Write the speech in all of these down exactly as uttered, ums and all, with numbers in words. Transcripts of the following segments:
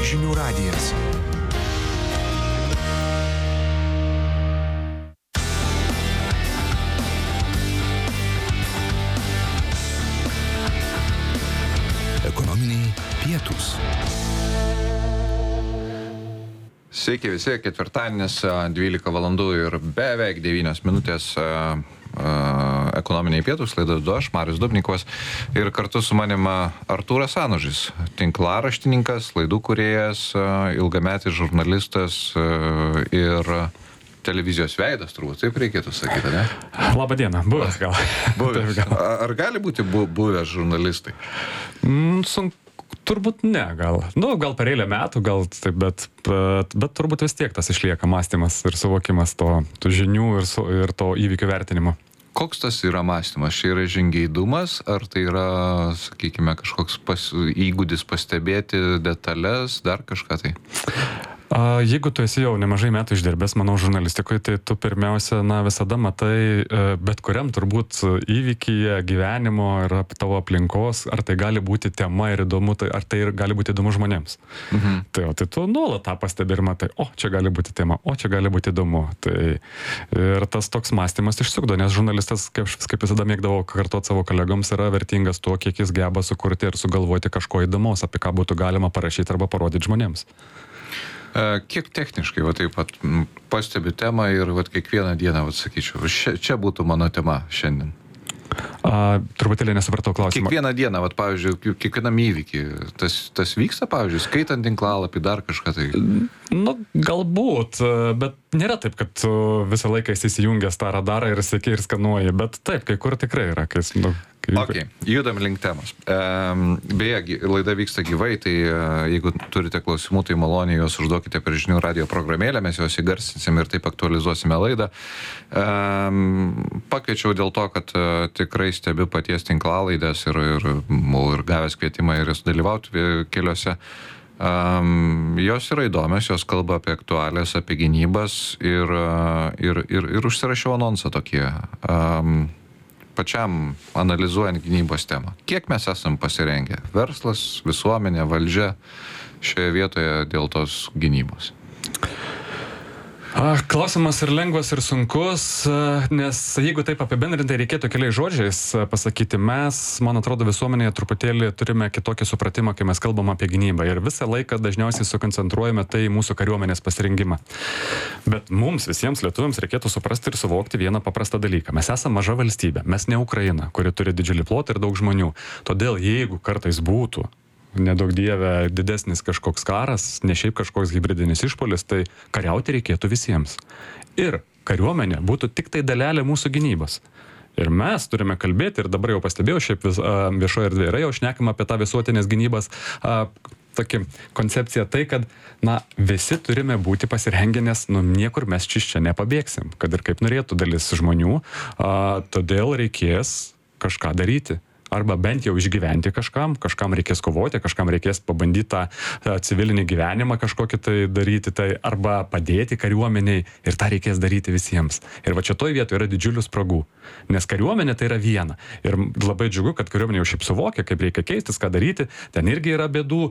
Žinių radijas. Ekonominiai pietūs. Sveiki visi, ketvirtadienis, dvylika valandų ir beveik devynios minutės uh, uh, ekonominiai pietūs, laidą vedu aš, Marius Dubnikovas, ir kartu su manim Artūras Anužis, tinklaraštininkas, laidų kūrėjas, uh, ilgametis žurnalistas uh, ir televizijos veidas, turbūt, taip reikėtų sakyti, ne? Labą dieną, buvęs gal. Buvęs. Ar gali būti bu- buvęs žurnalistai? Mm, sunku. Turbūt ne, gal. Nu, gal per eilę metų, gal taip, bet, bet, bet turbūt vis tiek tas išlieka mąstymas ir suvokimas to, tų žinių ir, su, ir to įvykių vertinimo. Koks tas yra mąstymas? Čia yra žingeidumas, ar tai yra, sakykime, kažkoks pas, įgūdis pastebėti detalės, dar kažką tai? A, jeigu tu esi jau nemažai metų išdirbęs, manau, žurnalistikoje, tai tu pirmiausia, na, visada matai bet kuriam turbūt įvykyje, gyvenimo ir tavo aplinkos, ar tai gali būti tema ir įdomu, tai, ar tai gali būti įdomu žmonėms. Mhm. Tai, o, tai tu nuolat tą pastebi ir matai, o, čia gali būti tema, o, čia gali būti įdomu. Tai, ir tas toks mąstymas išsukdo, nes žurnalistas, kaip, kaip visada mėgdavau kartuoti savo kolegoms, yra vertingas tuo, kiek jis geba sukurti ir sugalvoti kažko įdomaus, apie ką būtų galima parašyti arba parodyti žmonėms. Kiek techniškai, va taip pat pastebi temą ir va kiekvieną dieną, va sakyčiau, čia, čia būtų mano tema šiandien. A, truputėlį nesupratau klausimą. Kiekvieną dieną, va pavyzdžiui, kiekvienam įvykį, tas, tas vyksta, pavyzdžiui, skaitant tinklalapį, dar kažką tai? Nu, galbūt, bet nėra taip, kad tu visą laiką įsijungęs tą radarą ir seki ir skanuoji, bet taip, kai kur tikrai yra, kai... Nu, Ok, judam link temos. Beje, laida vyksta gyvai, tai jeigu turite klausimų, tai maloniai juos užduokite per Žinių radijo programėlę, mes juos įgarsinsim ir taip aktualizuosime laidą. Pakviečiau dėl to, kad tikrai stebiu paties tinklalaidės ir, ir, ir gavęs kvietimą ir jas dalyvauti keliose. Um, jos yra įdomios, jos kalba apie aktualijas, apie gynybas ir, ir, ir, ir užsirašiau anonsą tokie. Um, pačiam analizuojant gynybos temą. Kiek mes esam pasirengę? Verslas, visuomenė, valdžia šioje vietoje dėl tos gynybos? Klausimas ir lengvas, ir sunkus, nes jeigu taip apibendrintai reikėtų keliais žodžiais pasakyti, mes, man atrodo, visuomenėje truputėlį turime kitokį supratimą, kai mes kalbam apie gynybą ir visą laiką dažniausiai sukoncentruojame tai į mūsų kariuomenės pasirengimą. Bet mums visiems lietuviams reikėtų suprasti ir suvokti vieną paprastą dalyką. Mes esame maža valstybė, mes ne Ukraina, kuri turi didžiulį plotą ir daug žmonių. Todėl jeigu kartais būtų nedaug dieve didesnis kažkoks karas, ne šiaip kažkoks hybridinis išpuolis, tai kariauti reikėtų visiems. Ir kariuomenė būtų tik tai dalelė mūsų gynybos. Ir mes turime kalbėti, ir dabar jau pastebėjau, šiaip vis, a, viešoje erdvėje yra jau šnekama apie tą visuotinės gynybos a, tokį koncepciją, tai kad, na, visi turime būti pasirengę, nes, nu, niekur mes čia nepabėgsim, kad ir kaip norėtų dalis žmonių, a, todėl reikės kažką daryti. Arba bent jau išgyventi kažkam, kažkam reikės kovoti, kažkam reikės pabandyti tą civilinį gyvenimą kažkokį tai daryti, tai arba padėti kariuomeniai ir tą reikės daryti visiems. Ir va čia toj vietoje yra didžiulių spragų, nes kariuomenė tai yra viena. Ir labai džiugu, kad kariuomenė jau šiaip suvokia, kaip reikia keistis, ką daryti, ten irgi yra bėdų,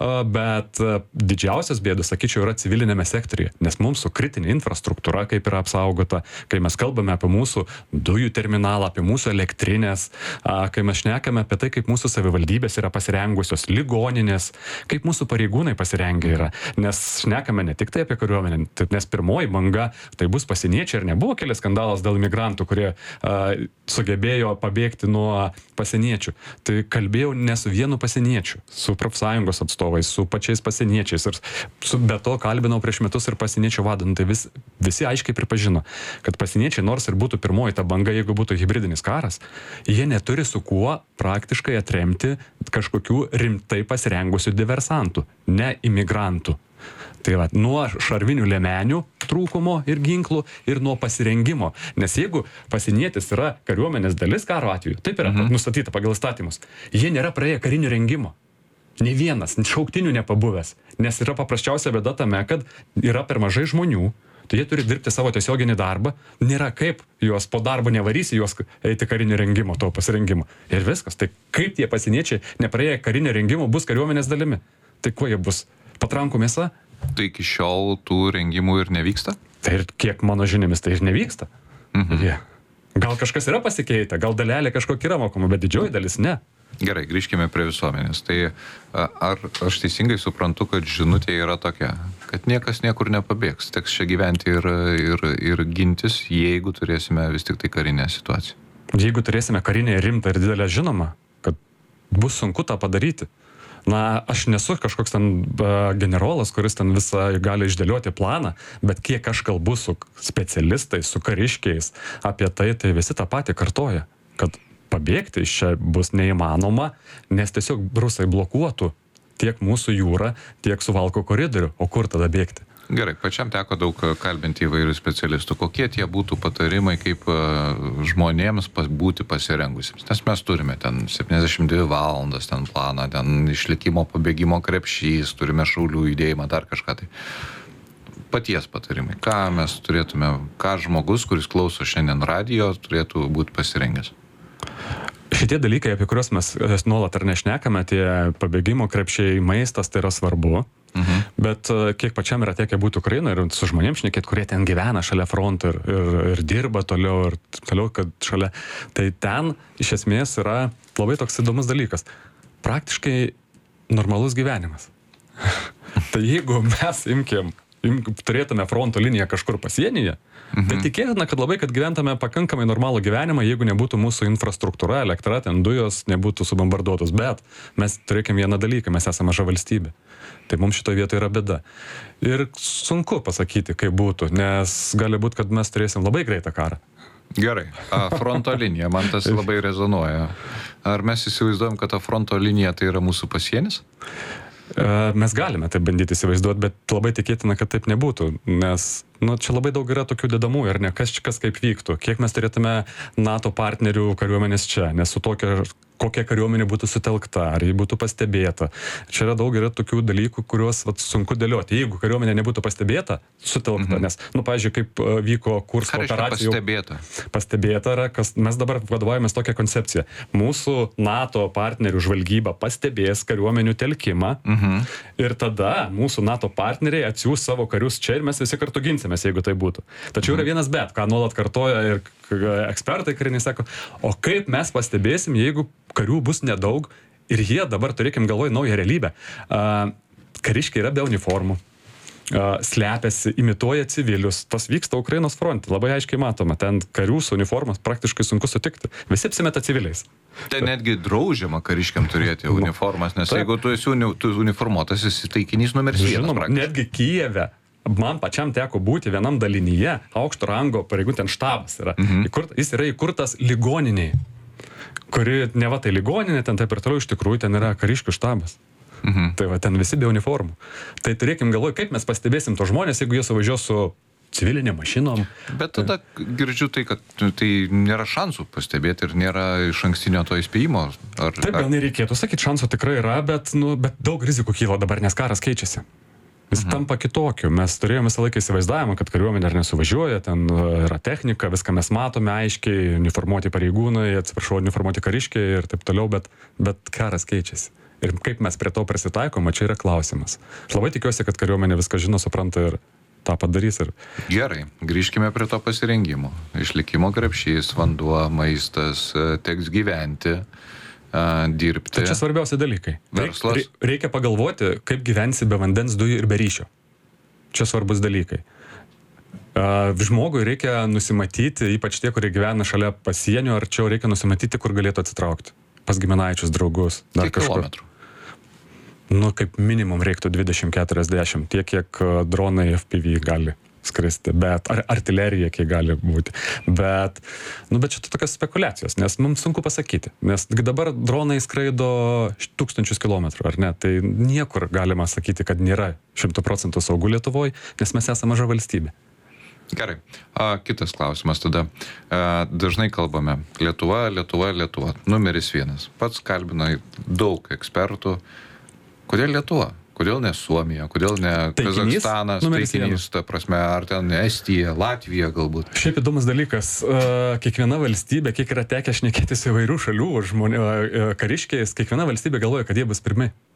bet didžiausias bėdas, sakyčiau, yra civilinėme sektoriuje, nes mums su kritinė infrastruktūra kaip yra apsaugota, kai mes kalbame apie mūsų dujų terminalą, apie mūsų elektrinės, kai mes šnekame Šnekame apie tai, kaip mūsų savivaldybės yra pasirengusios, ligoninės, kaip mūsų pareigūnai pasirengę yra. Nes šnekame ne tik tai apie kariuomenę, nes pirmoji banga tai bus pasieniečiai ir nebuvo kelias skandalas dėl imigrantų, kurie uh, sugebėjo pabėgti nuo pasieniečių. Tai kalbėjau ne su vienu pasieniečiu, su profsąjungos atstovais, su pačiais pasieniečiais ir su, be to kalbinau prieš metus ir pasieniečių vadą. Tai vis, visi aiškiai pripažino, kad pasieniečiai nors ir būtų pirmoji ta banga, jeigu būtų hybridinis karas, jie neturi su kuo praktiškai atremti kažkokių rimtai pasirengusių diversantų, ne imigrantų. Tai va, nuo šarvinių liemenių trūkumo ir ginklų ir nuo pasirengimo. Nes jeigu pasienietis yra kariuomenės dalis karo atveju, taip yra mhm. nustatyta pagal įstatymus, jie nėra praėję karinio rengimo. Ne vienas, šauktinių nepabuvęs. Nes yra paprasčiausia bėda tame, kad yra per mažai žmonių, tai jie turi dirbti savo tiesioginį darbą, nėra kaip juos po darbo nevarysi, juos eiti karinio rengimo, to pasirengimo. Ir viskas. Tai kaip tie pasieniečiai nepraėję karinio rengimo bus kariuomenės dalimi? Tai kuo jie bus? Patrankų mėsa. Tai iki šiol tų rengimų ir nevyksta? Tai ir kiek mano žiniomis tai ir nevyksta. Mhm. Yeah. Gal kažkas yra pasikeitę, gal dalelė kažkokia yra mokoma, bet didžioji dalis ne. Gerai, grįžkime prie visuomenės. Tai ar aš teisingai suprantu, kad žinutė yra tokia, kad niekas niekur nepabėgs, teks čia gyventi ir, ir, ir gintis, jeigu turėsime vis tik tai karinę situaciją? Jeigu turėsime karinę rimtą ir didelę, žinoma, kad bus sunku tą padaryti. Na, aš nesu kažkoks ten uh, generolas, kuris ten visą gali išdėlioti planą, bet kiek aš kalbu su specialistais, su kariškiais apie tai, tai visi tą patį kartoja, kad pabėgti iš čia bus neįmanoma, nes tiesiog rusai blokuotų tiek mūsų jūrą, tiek Suvalkų koridorių, o kur tada bėgti? Gerai, pačiam teko daug kalbinti įvairių specialistų. Kokie tie būtų patarimai, kaip žmonėms būti pasirengusiems? Nes mes turime ten septyniasdešimt dvi valandas ten planą, ten išlikimo pabėgimo krepšys, turime šaulių judėjimą, dar kažką tai. Paties patarimai. Ką mes turėtume, ką žmogus, kuris klauso šiandien radijo, turėtų būti pasirengęs? Šitie dalykai, apie kuriuos mes nuolat ar nešnekame, tie pabėgimo krepšiai, maistas, tai yra svarbu. Mhm. Bet kiek pačiam yra tekę būti Ukrainoje ir su žmonėms šnekėti, kurie ten gyvena šalia fronto ir, ir, ir dirba toliau ir toliau, kad šalia. Tai ten iš esmės yra labai toks įdomus dalykas. Praktiškai normalus gyvenimas. Tai jeigu mes imkim, imkim, turėtume fronto liniją kažkur pasienyje, mhm. tai tikėtina, kad labai, kad gyventume pakankamai normalų gyvenimą, jeigu nebūtų mūsų infrastruktūra, elektra, ten dujos nebūtų subombarduotos. Bet mes turėkim vieną dalyką, mes esame maža valstybė. Tai mums šitoje vietoje yra bėda. Ir sunku pasakyti, kaip būtų, nes gali būti, kad mes turėsim labai greitą karą. Gerai, a, fronto linija, man tas labai rezonuoja. Ar mes įsivaizduojam, kad ta fronto linija tai yra mūsų pasienis? Mes galime taip bandyti įsivaizduoti, bet labai tikėtina, kad taip nebūtų, nes nu, čia labai daug yra tokių dedamų ir ne kas, kas kaip vyktų, kiek mes turėtume NATO partnerių kariuomenės čia, nes su tokia, kokia kariuomenė būtų sutelkta, ar ji būtų pastebėta. Čia yra daug yra tokių dalykų, kuriuos vat, sunku dėlioti. Jeigu kariuomenė nebūtų pastebėta, sutelkta, mhm. nes, nu, pavyzdžiui, kaip vyko Kursko operacijų. Pastebėta. Pastebėta yra, kas mes dabar vadovaujamės tokią koncepciją. Mūsų NATO partnerių žvalgyba pastebės kariuomenių telkimą mhm. ir tada mūsų NATO partneriai atsiųs savo karius čia ir mes visi kartu ginsimės, jeigu tai būtų. Tačiau mhm. yra vienas bet, ką nuolat kartoja ir ekspertai kariniai sako, o kaip mes pastebėsim, jeigu karių bus nedaug ir jie dabar turėkim galvoj naują realybę. Uh, kariškiai yra be uniformų, uh, slepiasi, imituoja civilius. Tas vyksta Ukrainos fronte, labai aiškiai matoma. Ten karių su uniformas praktiškai sunku sutikti. Visi apsimeta civiliais. Tai netgi draudžiama kariškiam turėti uniformas, nes Taip. jeigu tu esi uni, tu uniformuotas, esi taikinys numeris vienas. Žinoma, netgi Kijeve. Man pačiam teko būti vienam dalinyje, aukšto rango pareigų ten štabas yra. Mhm. Įkurt, jis yra įkurtas ligoniniai, kuri ne va tai ligoninė, ten taip ir toliau iš tikrųjų ten yra kariškių štabas. Mhm. Tai va ten visi be uniformų. Tai turėkim galvoj, kaip mes pastebėsim to žmonės, jeigu jie suvažiuos su civilinė mašinom. Bet tada girdžiu tai, kad tai nėra šansų pastebėti ir nėra iš ankstinio to įspėjimo. Ar, taip, gal nereikėtų sakyti, šansų tikrai yra, bet, nu, bet daug rizikų kyla dabar, nes karas keičiasi. Jis mhm. tampa kitokiu. Mes turėjome visą laiką įsivaizdavimą, kad kariuomenė ar nesuvažiuoja, ten yra technika, viską mes matome aiškiai, uniformuoti pareigūnai, atsiprašau, uniformuoti kariškiai ir taip toliau, bet, bet karas keičiasi. Ir kaip mes prie to prisitaikome, čia yra klausimas. Aš labai tikiuosi, kad kariuomenė viską žino, supranta ir tą padarys. Ir... Gerai, grįžkime prie to pasirengimo. Išlikimo krepšys, vanduo, maistas, teks gyventi. Dirbti. Tai čia svarbiausi dalykai. Verslas. Reik, reikia pagalvoti, kaip gyvensi be vandens, dujų ir be ryšio. Čia svarbus dalykai. Žmogui reikia nusimatyti, ypač tie, kurie gyvena šalia pasienio, arčiau reikia nusimatyti, kur galėtų atsitraukti. Pas giminaičius, draugus. Kiek kilometrų? Nu, kaip minimum reiktų dvidešimt keturiasdešimt, tiek, kiek dronai F P V gali skristi, bet ar artilerija kiek gali būti. Bet, nu, bet čia tokios spekulacijos, nes mums sunku pasakyti. Nes dabar dronai skraido tūkstančius kilometrų, ar ne? Tai niekur galima sakyti, kad nėra šimtų procentų saugų Lietuvoje, nes mes esame maža valstybė. Gerai. A, kitas klausimas tada. A, dažnai kalbame Lietuva, Lietuva, Lietuva. Numeris vienas. Pats kalbina daug ekspertų. Kodėl Lietuva? Kodėl ne Suomija, kodėl ne taikinys, Kazakstanas, taikinys, ta prasme, ar ten Estija, Latvija galbūt. Šiaip įdomus dalykas, kiekviena valstybė, kiek yra tekę šnekėtis įvairių šalių žmonių, kariškiais, kiekviena valstybė galvoja, kad jie bus pirmi.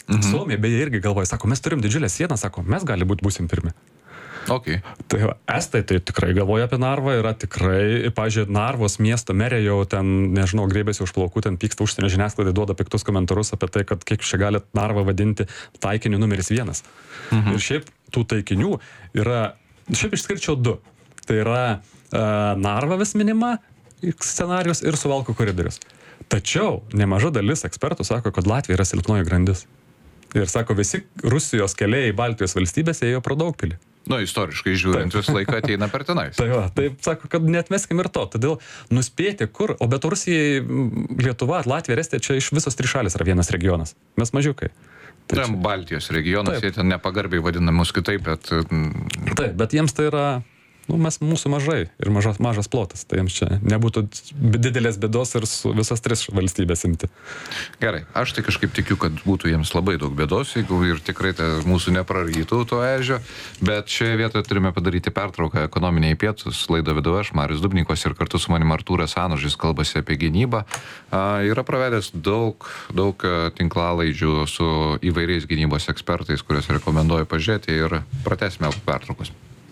Mhm. Suomija beje irgi galvoja, sako, mes turim didžiulę sieną, sako, mes gali būti būsim pirmi. Okay. Tai va, estai tai tikrai galvoja apie Narvą, yra tikrai, pažiūrėjau, Narvos miesto merė jau ten, nežinau, grėbėsi už plaukų, ten pyksta užsienio žiniasklaidai, duoda piktus komentarus apie tai, kad kiek čia gali Narvą vadinti taikiniu numeris vienas. Mhm. Ir šiaip tų taikinių yra, šiaip išskirčiau du. Tai yra uh, Narva vis minima scenarius ir Suvalkų koridorius. Tačiau nemaža dalis ekspertų sako, kad Latvija yra silpnoji grandis. Ir sako, visi Rusijos keliai į Baltijos valstybės ėjo pro Daugpilį. Nu, istoriškai žiūrint, visą laiką ateina per tenais. Tai va, tai sako, kad neatmeskim ir to. Todėl nuspėti, kur, o bet Rusijai, Lietuva, Latvija, Estija, čia iš visos trys šalis yra vienas regionas. Mes mažiukai. Tai čia... Baltijos regionas, taip. Jie ten nepagarbiai vadina mus kitaip, bet... Taip, bet jiems tai yra... Nu, mes mūsų mažai ir mažas, mažas plotas, tai jiems čia nebūtų didelės bėdos ir su visas tris valstybės imti. Gerai, aš tai kažkaip tikiu, kad būtų jiems labai daug bėdos, jeigu ir tikrai tai mūsų neprarytų to ežio, bet šioje vietoje turime padaryti pertrauką ekonominiai pietus. Laidą vedu aš, Marius Dubnikovas, ir kartu su manim Artūras Anužis kalbasi apie gynybą. A, yra pravedęs daug, daug tinklalaidžių su įvairiais gynybos ekspertais, kuriuos rekomenduoju pažiūrėti, ir pratęsime pertraukos.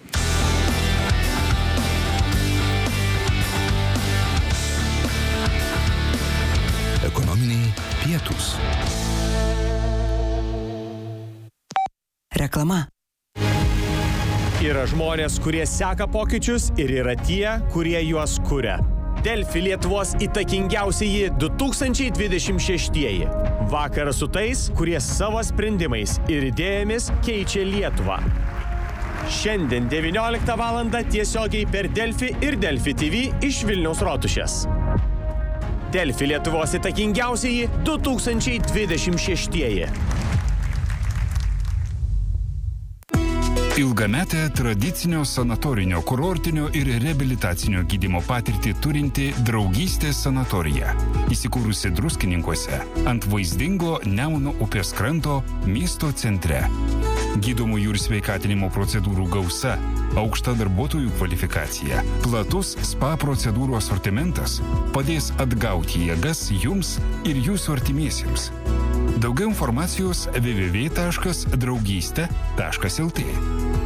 Ekonominiai pietūs. Reklama. Yra žmonės, kurie seka pokyčius, ir yra tie, kurie juos kuria. Delfi Lietuvos įtakingiausieji du tūkstančiai dvidešimt šeštieji. Vakaras su tais, kurie savo sprendimais ir idėjomis keičia Lietuvą. Šiandien devynioliktą valandą tiesiogiai per Delfi ir Delfi T V iš Vilniaus Rotušės. Delfi Lietuvos įtakingiausieji du tūkstančiai dvidešimt šeštieji. Ilgametę tradicinio sanatorinio, kurortinio ir reabilitacinio gydymo patirtį turinti Draugystės sanatorija. Įsikūrusi Druskininkuose ant vaizdingo Nemuno upės kranto miesto centre. Gydomųjų ir sveikatinimo procedūrų gausa, aukšta darbuotojų kvalifikacija, platus spa procedūrų asortimentas padės atgauti jėgas jums ir jūsų artimiesiems. Daugiau informacijos w w w taškas draugystė taškas l t.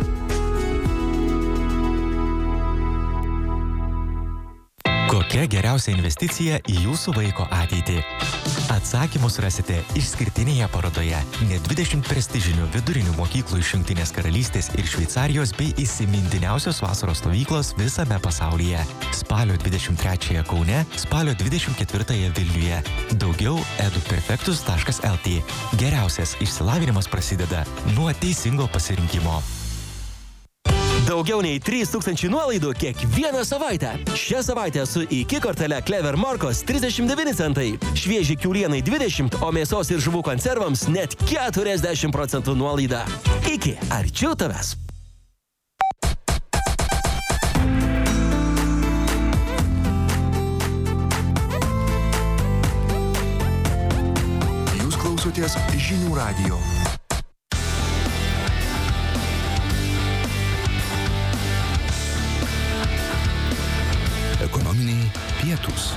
Kokia geriausia investicija į jūsų vaiko ateitį? Atsakymus rasite išskirtinėje parodoje net dvidešimt prestižinių vidurinių mokyklų iš Jungtinės Karalystės ir Šveicarijos bei įsimintiniausios vasaros stovyklos visame pasaulyje. Spalio dvidešimt trečiąją Kaune, spalio dvidešimt ketvirtąją Vilniuje. Daugiau edu perfektus taškas l t. Geriausias išsilavinimas prasideda nuo teisingo pasirinkimo. Daugiau nei trys tūkstančiai nuolaidų kiekvieną savaitę. Šią savaitę su iki kortele Clever Morkos trisdešimt devyni centai. Švieži kiaulienai dvidešimt, o mėsos ir žuvų konservams net keturiasdešimt procentų nuolaida. Iki, arčiau tavęs. Jūs klausotės Žinių radijo. Ekonominiai pietūs.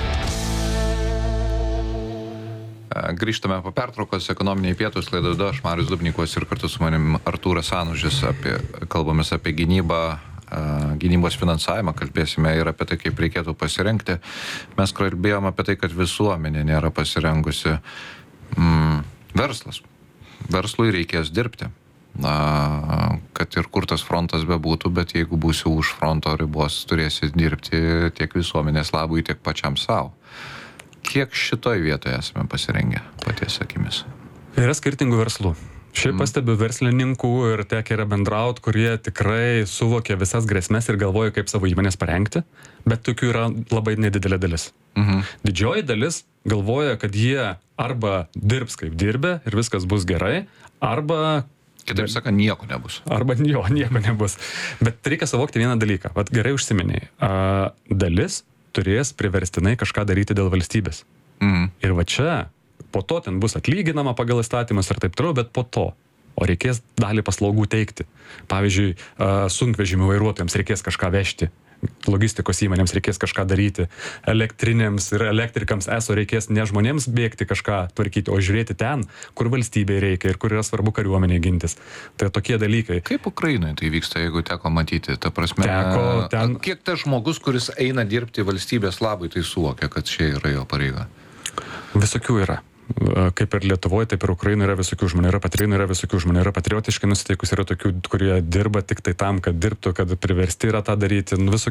Grįžtame po pertraukos, ekonominiai pietūs, laidą vedu aš, Marius Dubnikovas, ir kartu su manim Artūras Anužis. Apie, kalbamės apie gynybą, gynybos finansavimą, kalbėsime ir apie tai, kaip reikėtų pasirengti. Mes kalbėjome apie tai, kad visuomenė nėra pasirengusi. Mm, verslas. Verslui reikės dirbti. Na, kad ir kur tas frontas bebūtų, bet jeigu būsi už fronto ribos, turėsi dirbti tiek visuomenės labui, tiek pačiam savo. Kiek šitoj vietoje esame pasirengę, paties akimis? Yra skirtingų verslų. Šiaip pastebiu verslininkų ir tekę yra bendraut, kurie tikrai suvokia visas grėsmes ir galvoja, kaip savo įmonės parengti, bet tokių yra labai nedidelė dalis. Mhm. Didžioji dalis galvoja, kad jie arba dirbs kaip dirbė ir viskas bus gerai, arba... Kitaip sakant, nieko nebus. Arba jo, nieko nebus. Bet reikia suvokti vieną dalyką. Vat gerai užsiminiai. A, dalis turės priverstinai kažką daryti dėl valstybės. Mm. Ir va čia, po to ten bus atlyginama pagal įstatymus ir taip toliau, bet po to. O reikės dalį paslaugų teikti. Pavyzdžiui, a, sunkvežimių vairuotojams reikės kažką vežti. logistikos įmonėms reikės kažką daryti, elektrinėms ir elektrikams eso reikės ne žmonėms bėgti kažką tvarkyti, o žiūrėti ten, kur valstybei reikia ir kur yra svarbu kariuomenė gintis. Tai tokie dalykai. Kaip Ukrainoje tai vyksta, jeigu teko matyti? Ta prasme, Teko ten- kiek tas žmogus, kuris eina dirbti valstybės labui, tai suvokia, kad čia yra jo pareiga? Visokių yra. Kaip ir Lietuvoje, taip ir Ukrainoje yra visokių žmonių, yra patriotinų, yra visokių žmonių, yra patriotiškai nusiteikus, yra tokių, kurie dirba tik tai tam, kad dirbtų, kad priversti yra tą daryti, nu, visokių